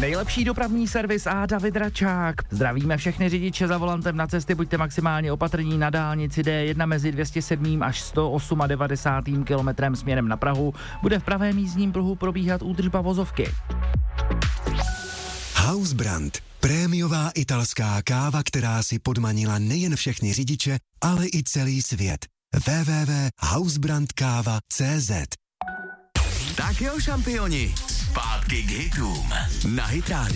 Nejlepší dopravní servis a David Račák. Zdravíme všechny řidiče za volantem na cesty, buďte maximálně opatrní na dálnici D1 mezi 207 až 198 kilometrem směrem na Prahu. Bude v pravém jízdním pruhu probíhat údržba vozovky. Hausbrand. Prémiová italská káva, která si podmanila nejen všechny řidiče, ale i celý svět. www.hausbrandkava.cz. Tak jo, šampioni, zpátky k hitům na Hit Radio.